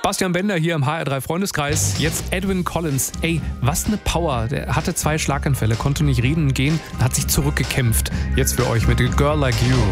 Bastian Bender hier im HR3 Freundeskreis. Jetzt Edwyn Collins. Ey, was eine Power. Der hatte 2 Schlaganfälle, konnte nicht reden und gehen, hat sich zurückgekämpft. Jetzt für euch mit A Girl Like You.